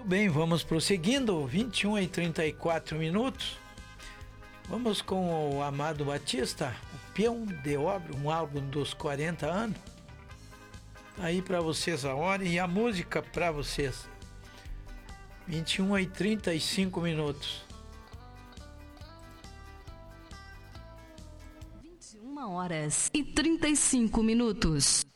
bem, vamos prosseguindo, 21h34. Vamos com o Amado Batista, o Peão de Obra, um álbum dos 40 anos. Aí para vocês a hora e a música para vocês. 21h35. 21h35.